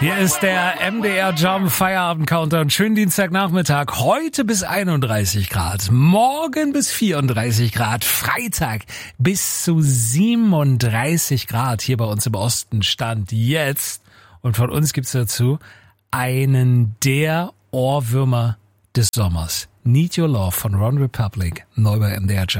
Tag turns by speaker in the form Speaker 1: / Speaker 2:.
Speaker 1: Hier ist der MDR Jump Feierabend Countdown. Schönen Dienstagnachmittag. Heute bis 31 Grad. Morgen bis 34 Grad. Freitag bis zu 37 Grad. Hier bei uns im Osten stand jetzt. Und von uns gibt's dazu einen der Ohrwürmer des Sommers. Need Your Love von Ron Republic. Neu bei MDR Jump.